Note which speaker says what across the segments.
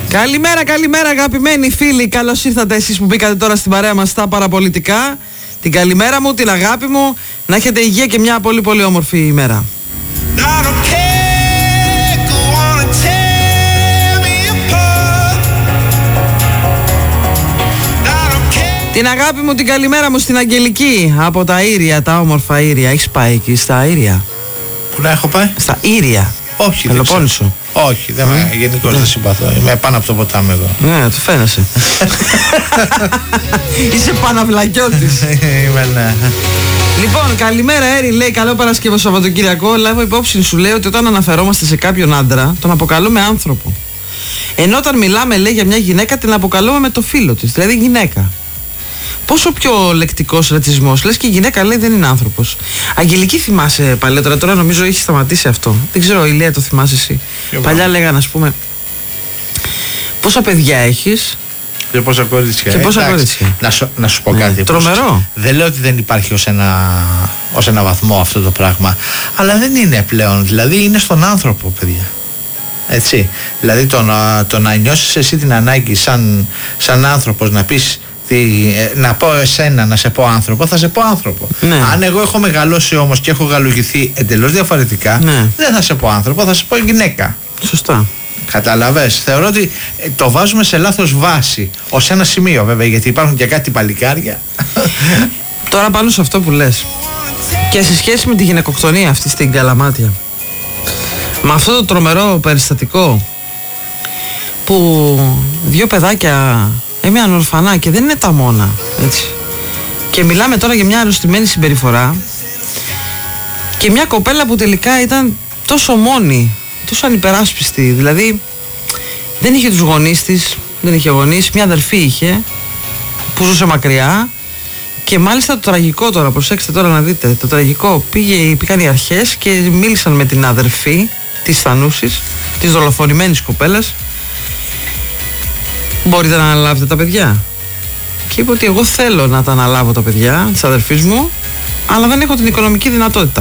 Speaker 1: Καλημέρα, καλημέρα αγαπημένοι φίλοι. Καλώς ήρθατε εσείς που μπήκατε τώρα στην παρέα μας στα παραπολιτικά. Την καλημέρα μου, την αγάπη μου. Να έχετε υγεία και μια πολύ πολύ όμορφη ημέρα. Την αγάπη μου, την καλημέρα μου στην Αγγελική από τα Ήρια, τα όμορφα Ήρια. Έχεις πάει εκεί στα Ήρια?
Speaker 2: Πού να έχω πάει?
Speaker 1: Στα Ήρια.
Speaker 2: Όχι,
Speaker 1: Πελοπόννησο.
Speaker 2: Όχι, γενικώς δεν συμπαθώ. Είμαι πάνω από το ποτάμι εδώ.
Speaker 1: Ναι, το φαίνεσαι. Είσαι Παναβλακιώτης.
Speaker 2: Είμαι, ναι.
Speaker 1: Λοιπόν, καλημέρα Έρη, λέει καλό Παρασκευό Σαββατοκύριακο. Λάβω υπόψη σου, λέει, ότι όταν αναφερόμαστε σε κάποιον άντρα, τον αποκαλούμε άνθρωπο. Ενώ όταν μιλάμε, λέει, για μια γυναίκα, την αποκαλούμε με το φίλο της, δηλαδή γυναίκα. Πόσο πιο λεκτικός ρατσισμός. Λες και η γυναίκα, λέει, δεν είναι άνθρωπος. Αγγελική, θυμάσαι παλαιότερα? Τώρα νομίζω έχει σταματήσει αυτό. Δεν ξέρω, Ηλία, το θυμάσαι εσύ? Παλιά λέγανε, ας πούμε, πόσα παιδιά έχεις
Speaker 2: και πόσα κορίτσια.
Speaker 1: Και πόσα κορίτσια.
Speaker 2: Να σου πω κάτι.
Speaker 1: Τρομερό.
Speaker 2: Δεν λέω ότι δεν υπάρχει ως ένα βαθμό αυτό το πράγμα. Αλλά δεν είναι πλέον. Δηλαδή είναι στον άνθρωπο, παιδιά. Έτσι. Δηλαδή το να νιώσεις εσύ την ανάγκη σαν άνθρωπος να πεις, να πω εσένα να σε πω άνθρωπο, θα σε πω άνθρωπο.
Speaker 1: Ναι.
Speaker 2: Αν εγώ έχω μεγαλώσει όμως και έχω γαλουγηθεί εντελώς διαφορετικά,
Speaker 1: ναι,
Speaker 2: δεν θα σε πω άνθρωπο, θα σε πω γυναίκα.
Speaker 1: Σωστά.
Speaker 2: Καταλαβες. Θεωρώ ότι το βάζουμε σε λάθος βάση. Ως ένα σημείο βέβαια, γιατί υπάρχουν και κάτι παλικάρια.
Speaker 1: Τώρα πάνω σε αυτό που λες και σε σχέση με τη γυναικοκτονία αυτή στην Καλαμάτια, με αυτό το τρομερό περιστατικό που δύο παιδάκια έμειναν ορφανά και δεν είναι τα μόνα, έτσι. Και μιλάμε τώρα για μια αρρωστημένη συμπεριφορά και μια κοπέλα που τελικά ήταν τόσο μόνη, τόσο ανυπεράσπιστη. Δηλαδή δεν είχε τους γονείς της, δεν είχε γονείς, μια αδερφή είχε που ζούσε μακριά. Και μάλιστα το τραγικό τώρα, προσέξτε τώρα να δείτε, το τραγικό, πήγαν οι αρχές και μίλησαν με την αδερφή της Θανούσης, της δολοφονημένης κοπέλας. Μπορείτε να αναλάβετε τα παιδιά? Και είπε ότι εγώ θέλω να τα αναλάβω τα παιδιά της αδερφής μου, αλλά δεν έχω την οικονομική δυνατότητα.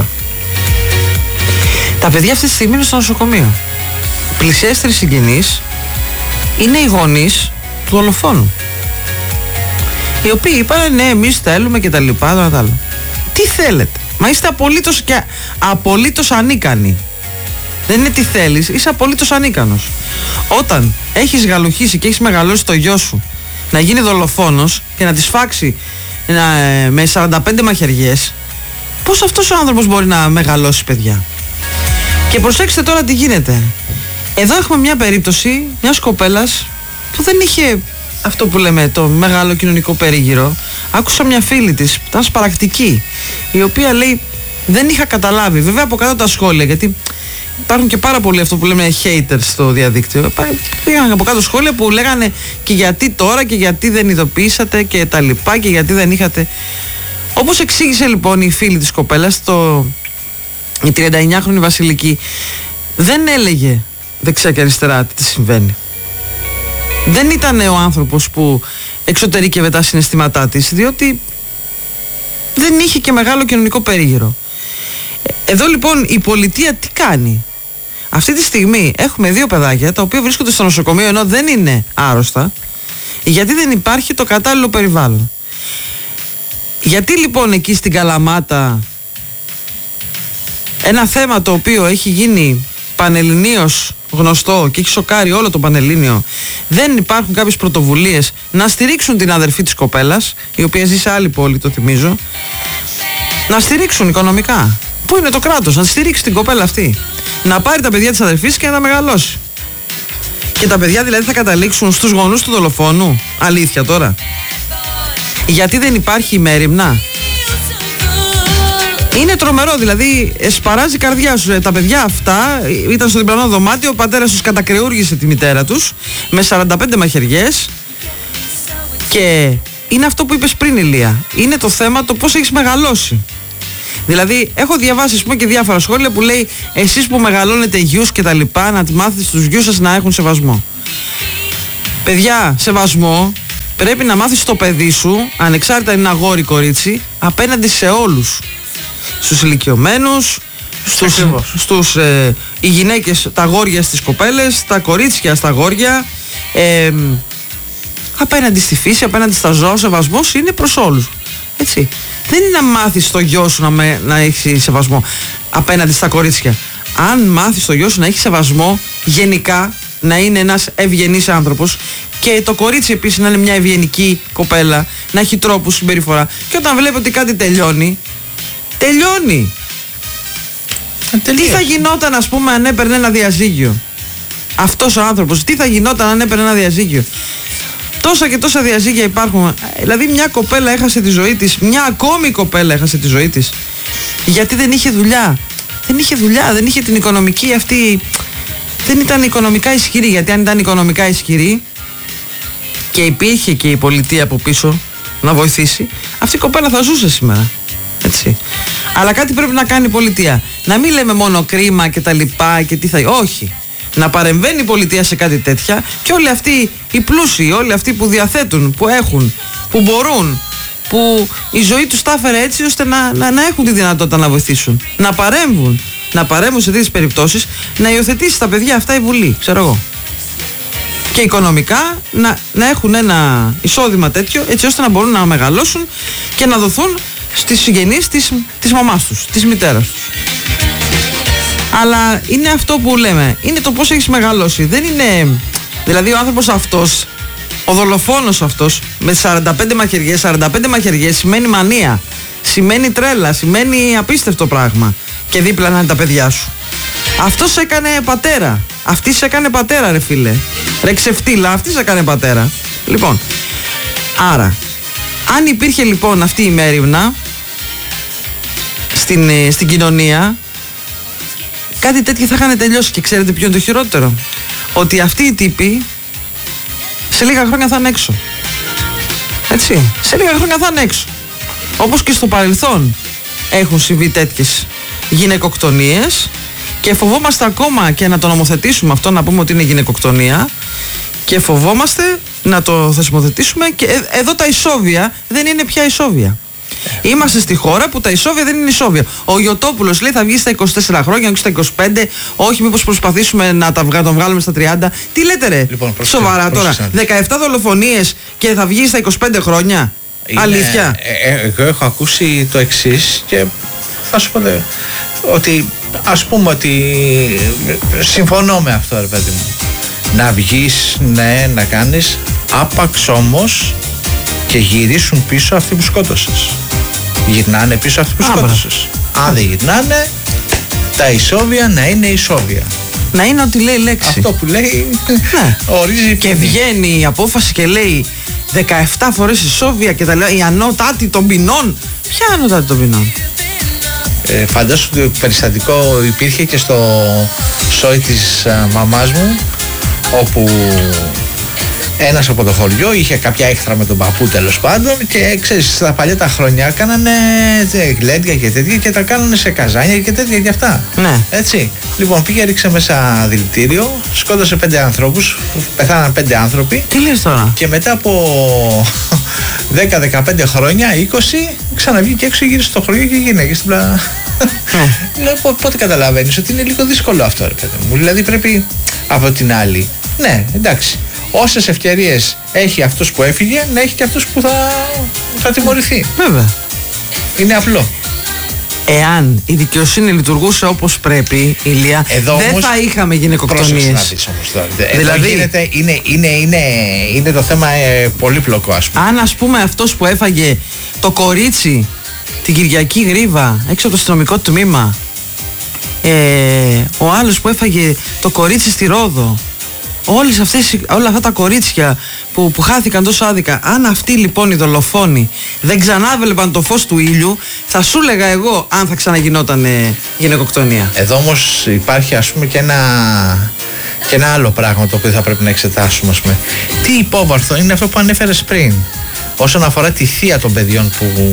Speaker 1: Τα παιδιά αυτή τη στιγμή είναι στο νοσοκομείο. Πλησιέστεροι συγγενείς είναι οι γονείς του δολοφόνου, οι οποίοι είπαν ναι, εμείς θέλουμε και τα λοιπά, τα άλλα. Τι θέλετε? Μα είστε απολύτως ανίκανοι. Δεν είναι τι θέλεις, είσαι απολύτως ανίκανος. Όταν έχεις γαλουχίσει και έχεις μεγαλώσει το γιο σου να γίνει δολοφόνος και να τη σφάξει με 45 μαχαιριές, πώς αυτός ο άνθρωπος μπορεί να μεγαλώσει παιδιά? Και προσέξτε τώρα τι γίνεται. Εδώ έχουμε μια περίπτωση μιας κοπέλας που δεν είχε αυτό που λέμε το μεγάλο κοινωνικό περίγυρο. Άκουσα μια φίλη της, ήταν σπαρακτική, η οποία λέει δεν είχα καταλάβει. Βέβαια από κάτω τα σχόλια, γιατί υπάρχουν και πάρα πολλοί αυτό που λέμε haters στο διαδίκτυο. Πήγαν από κάτω σχόλια που λέγανε και γιατί τώρα και γιατί δεν ειδοποιήσατε και τα λοιπά και γιατί δεν είχατε. Όπως εξήγησε λοιπόν η φίλη της κοπέλας, η 39χρονη Βασιλική, δεν έλεγε δεξιά και αριστερά τι συμβαίνει. Δεν ήταν ο άνθρωπος που εξωτερήκευε τα συναισθήματά της, διότι δεν είχε και μεγάλο κοινωνικό περίγυρο. Εδώ λοιπόν η πολιτεία τι κάνει? Αυτή τη στιγμή έχουμε δύο παιδάκια τα οποία βρίσκονται στο νοσοκομείο ενώ δεν είναι άρρωστα, γιατί δεν υπάρχει το κατάλληλο περιβάλλον. Γιατί λοιπόν εκεί στην Καλαμάτα, ένα θέμα το οποίο έχει γίνει πανελληνίως γνωστό και έχει σοκάρει όλο το Πανελλήνιο, δεν υπάρχουν κάποιες πρωτοβουλίες να στηρίξουν την αδερφή της κοπέλας, η οποία ζει σε άλλη πόλη, το θυμίζω, να στηρίξουν οικονομικά? Πού είναι το κράτος να στηρίξει την κοπέλα αυτή, να πάρει τα παιδιά της αδερφής και να τα μεγαλώσει? Και τα παιδιά δηλαδή θα καταλήξουν στους γονούς του δολοφόνου? Αλήθεια τώρα? Γιατί δεν υπάρχει μέριμνα? Είναι τρομερό, δηλαδή σπαράζει η καρδιά σου. Τα παιδιά αυτά ήταν στο διπλανό δωμάτιο, ο πατέρας τους κατακρεούργησε τη μητέρα τους με 45 μαχαιριές. Και είναι αυτό που είπες πριν, Ηλία, είναι το θέμα το πώς έχεις μεγαλώσει. Δηλαδή έχω διαβάσει, ας πούμε, και διάφορα σχόλια που λέει εσείς που μεγαλώνετε γιους και τα λοιπά, να μάθετε στους γιους σας να έχουν σεβασμό. Παιδιά, σεβασμό πρέπει να μάθεις στο παιδί σου, ανεξάρτητα είναι αγόρι κορίτσι, απέναντι σε όλους. Στους ηλικιωμένους, οι γυναίκες, τα αγόρια στις κοπέλες, τα κορίτσια στα αγόρια, απέναντι στη φύση, απέναντι στα ζώα, ο σεβασμός είναι προς όλους. Έτσι. Δεν είναι να μάθεις το γιο σου να έχει σεβασμό απέναντι στα κορίτσια. Αν μάθεις το γιο σου να έχει σεβασμό γενικά, να είναι ένας ευγενής άνθρωπος, και το κορίτσι επίσης να είναι μια ευγενική κοπέλα, να έχει τρόπους, συμπεριφορά, και όταν βλέπει ότι κάτι τελειώνει. Τι θα γινόταν, ας πούμε, αν έπαιρνε ένα διαζύγιο? Αυτός ο άνθρωπος τι θα γινόταν αν έπαιρνε ένα διαζύγιο? Τόσα και τόσα διαζύγια υπάρχουν. Δηλαδή μια κοπέλα έχασε τη ζωή της, μια ακόμη κοπέλα έχασε τη ζωή της, γιατί δεν είχε δουλειά. Δεν είχε την οικονομική αυτή, δεν ήταν οικονομικά ισχυρή. Γιατί αν ήταν οικονομικά ισχυρή και υπήρχε και η πολιτεία από πίσω να βοηθήσει, αυτή η κοπέλα θα ζούσε σήμερα. Έτσι. Αλλά κάτι πρέπει να κάνει η πολιτεία. Να μην λέμε μόνο κρίμα και τα λοιπά και τι θα. Όχι. Να παρεμβαίνει η πολιτεία σε κάτι τέτοια, και όλοι αυτοί οι πλούσιοι, όλοι αυτοί που διαθέτουν, που έχουν, που μπορούν, που η ζωή τους τα έφερε έτσι ώστε να έχουν τη δυνατότητα να βοηθήσουν. Να παρέμβουν σε τέτοιες περιπτώσεις, να υιοθετήσει τα παιδιά αυτά η Βουλή, ξέρω εγώ. Και οικονομικά να έχουν ένα εισόδημα τέτοιο, έτσι ώστε να μπορούν να μεγαλώσουν και να δοθούν στις συγγενείς της μαμάς τους, της μητέρας τους. Αλλά είναι αυτό που λέμε, είναι το πώς έχεις μεγαλώσει. Δεν είναι, δηλαδή ο άνθρωπος αυτός, ο δολοφόνος αυτός, με 45 μαχαιριές σημαίνει μανία, σημαίνει τρέλα, σημαίνει απίστευτο πράγμα. Και δίπλα να είναι τα παιδιά σου. Αυτός σε έκανε πατέρα. Αυτή σε έκανε πατέρα, ρε φίλε. Ρε ξεφτύλα, αυτή σε έκανε πατέρα. Λοιπόν, άρα, αν υπήρχε λοιπόν αυτή η μέριμνα στην κοινωνία, κάτι τέτοιο θα είχαν τελειώσει. Και ξέρετε ποιο είναι το χειρότερο? Ότι αυτοί οι τύποι σε λίγα χρόνια θα είναι έξω. Έτσι, σε λίγα χρόνια θα είναι έξω. Όπως και στο παρελθόν έχουν συμβεί τέτοιες γυναικοκτονίες, και φοβόμαστε ακόμα και να το νομοθετήσουμε αυτό, να πούμε ότι είναι γυναικοκτονία, και φοβόμαστε να το θεσμοθετήσουμε, και εδώ τα ισόβια δεν είναι πια ισόβια. Είμαστε στη χώρα που τα ισόβια δεν είναι ισόβια. Ο Γιωτόπουλος λέει θα βγει στα 24 χρόνια, όχι στα 25, όχι μήπως προσπαθήσουμε να τον βγάλουμε στα 30. Τι λέτε ρε, λοιπόν, σοβαρά τώρα? 17 δολοφονίες και θα βγει στα 25 χρόνια? Αλήθεια?
Speaker 2: Εγώ έχω ακούσει το εξής και θα σου πω ότι ας πούμε ότι συμφωνώ με αυτό, ρε παιδί μου. Να βγεις, ναι, να κάνεις, άπαξ όμως και γυρίσουν πίσω αυτοί που σκότωσες. Γυρνάνε πίσω αυτοί που σκότωσες. Αν δεν γυρνάνε, τα ισόβια να είναι ισόβια.
Speaker 1: Να είναι ό,τι λέει η λέξη.
Speaker 2: Αυτό που λέει, ναι. Ορίζει.
Speaker 1: Και βγαίνει η απόφαση και λέει 17 φορές ισόβια και τα λέει η ανώτατη των ποινών. Ποια ανώτατη των ποινών?
Speaker 2: Φαντάσου ότι περιστατικό υπήρχε και στο σόι της μαμάς μου, όπου ένας από το χωριό είχε κάποια έχθρα με τον παππού, τέλος πάντων, και ξέρεις, στα παλιά τα χρόνια κάνανε γλέντια και τέτοια και τα κάνανε σε καζάνια και τέτοια και αυτά.
Speaker 1: Ναι.
Speaker 2: Έτσι. Λοιπόν, πήγε, ρίξε μέσα δηλητήριο, σκότωσε 5 ανθρώπους, πεθάναν 5 άνθρωποι.
Speaker 1: Τι λες τώρα?
Speaker 2: Και μετά από 10-15 χρόνια, 20, ξαναβγήκε έξω, γύρισε στο χωριό και γυναίκε στην πλάτη. Λέω, πότε καταλαβαίνεις ότι είναι λίγο δύσκολο αυτό, ρε παιδί μου? Δηλαδή πρέπει από την άλλη, ναι, εντάξει, όσες ευκαιρίες έχει αυτός που έφυγε, να έχει και αυτός που θα τιμωρηθεί.
Speaker 1: Βέβαια.
Speaker 2: Είναι απλό.
Speaker 1: Εάν η δικαιοσύνη λειτουργούσε όπως πρέπει, Ηλία, δεν θα είχαμε γυναικοκτονίες.
Speaker 2: Δηλαδή γίνεται, είναι το θέμα πολύπλοκο, ας πούμε.
Speaker 1: Αν, ας πούμε, αυτός που έφαγε το κορίτσι την Κυριακή Γρίβα έξω από το αστυνομικό τμήμα, ο άλλος που έφαγε το κορίτσι στη Ρόδο, όλα αυτά τα κορίτσια που χάθηκαν τόσο άδικα, αν αυτοί λοιπόν οι δολοφόνοι δεν ξανάβλεπαν το φως του ήλιου, θα σου έλεγα εγώ αν θα ξαναγινόταν γυναικοκτονία.
Speaker 2: Εδώ όμως υπάρχει, ας πούμε, και ένα άλλο πράγμα το οποίο θα πρέπει να εξετάσουμε, ας πούμε. Τι υπόβαρθο είναι αυτό που ανέφερες πριν, όσον αφορά τη θεία των παιδιών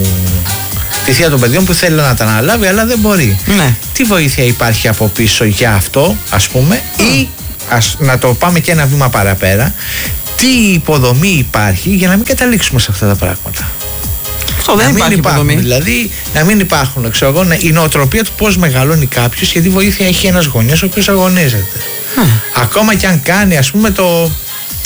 Speaker 2: που θέλει να τα αναλάβει αλλά δεν μπορεί.
Speaker 1: Ναι.
Speaker 2: Τι βοήθεια υπάρχει από πίσω για αυτό, ας πούμε, ή να το πάμε και ένα βήμα παραπέρα, τι υποδομή υπάρχει για να μην καταλήξουμε σε αυτά τα πράγματα?
Speaker 1: Αυτό δεν υπάρχει υποδομή.
Speaker 2: Δηλαδή να μην υπάρχουν, ξέρω εγώ, η νοοτροπία του πώς μεγαλώνει κάποιος, γιατί βοήθεια έχει ένας γονιός ο οποίος αγωνίζεται. Ακόμα και αν κάνει, ας πούμε,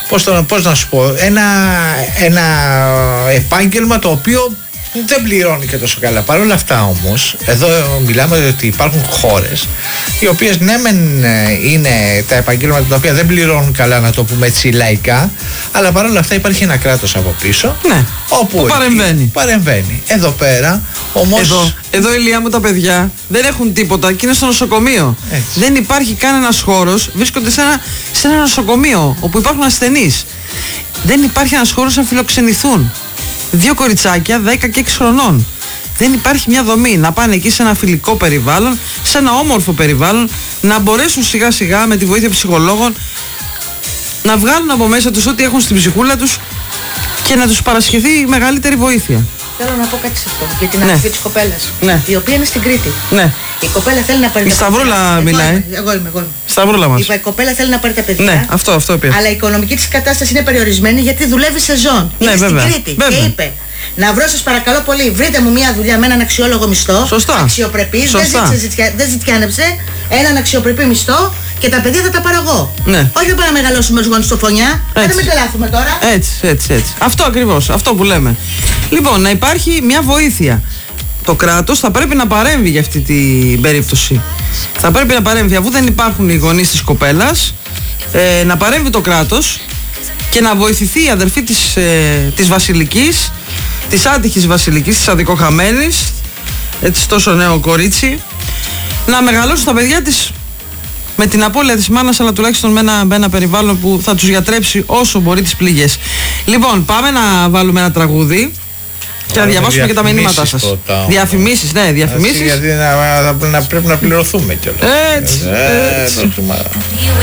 Speaker 2: πώς να σου πω, ένα επάγγελμα το οποίο δεν πληρώνει και τόσο καλά. Παρ' όλα αυτά όμως, εδώ μιλάμε ότι υπάρχουν χώρες οι οποίες ναι μεν είναι τα επαγγέλματα τα οποία δεν πληρώνουν καλά, να το πούμε έτσι λαϊκά, αλλά παρ' όλα αυτά υπάρχει ένα κράτος από πίσω,
Speaker 1: ναι,
Speaker 2: όπου
Speaker 1: που
Speaker 2: παρεμβαίνει. Εδώ πέρα όμως...
Speaker 1: Εδώ Ηλία μου, τα παιδιά δεν έχουν τίποτα και είναι στο νοσοκομείο.
Speaker 2: Έτσι.
Speaker 1: Δεν υπάρχει κανένας χώρος, βρίσκονται σε ένα νοσοκομείο όπου υπάρχουν ασθενείς. Δεν υπάρχει ένας χώρος να φιλοξενηθούν. 2 κοριτσάκια 10 και 6 χρονών. Δεν υπάρχει μια δομή να πάνε εκεί σε ένα φιλικό περιβάλλον, σε ένα όμορφο περιβάλλον, να μπορέσουν σιγά σιγά με τη βοήθεια ψυχολόγων να βγάλουν από μέσα τους ό,τι έχουν στην ψυχούλα τους και να τους παρασχεθεί μεγαλύτερη βοήθεια.
Speaker 3: Θέλω να πω κάτι σε αυτό για την αδερφή της κοπέλας, η οποία είναι στην Κρήτη.
Speaker 1: Ναι.
Speaker 3: Η κοπέλα θέλει να πάρει
Speaker 1: η Σταυρούλα μιλάει.
Speaker 3: Εγώ είμαι.
Speaker 1: Σταυρούλα μας.
Speaker 3: Η κοπέλα θέλει να πάρει τα παιδιά.
Speaker 1: Ναι, αυτό είπε.
Speaker 3: Αλλά η οικονομική της κατάσταση είναι περιορισμένη γιατί δουλεύει σεζόν.
Speaker 1: Ναι,
Speaker 3: είναι
Speaker 1: βέβαια,
Speaker 3: στην Κρήτη.
Speaker 1: βέβαια.
Speaker 3: Και είπε: να βρω, σας παρακαλώ πολύ, βρείτε μου μια δουλειά με έναν αξιόλογο μισθό.
Speaker 1: Σωστά.
Speaker 3: Αξιοπρεπής, δεν ζητιάνεψε. Έναν αξιοπρεπή μισθό και τα παιδιά θα τα πάρω εγώ.
Speaker 1: Ναι.
Speaker 3: Όχι να πάμε να μεγαλώσουμε ως γονείς στο φωνιά. Δεν με τρελάθουμε τώρα.
Speaker 1: Έτσι. Αυτό ακριβώς, αυτό που λέμε. Λοιπόν, να υπάρχει μια βοήθεια. Το κράτος θα πρέπει να παρέμβει για αυτή την περίπτωση. Θα πρέπει να παρέμβει, αφού δεν υπάρχουν οι γονείς της κοπέλας, να παρέμβει το κράτος και να βοηθηθεί η αδερφή της Βασιλικής, της άτυχης Βασιλικής, της αδικοχαμένης, έτσι τόσο νέο κορίτσι, να μεγαλώσουν τα παιδιά της με την απώλεια της μάνας, αλλά τουλάχιστον με ένα περιβάλλον που θα τους γιατρέψει όσο μπορεί τις πληγές. Λοιπόν, πάμε να βάλουμε ένα τραγούδι και να διαβάσουμε και τα μηνύματά σας. Διαφημίσεις, ναι, διαφημίσεις.
Speaker 2: Γιατί πρέπει να πληρωθούμε κιόλας.
Speaker 1: Έτσι.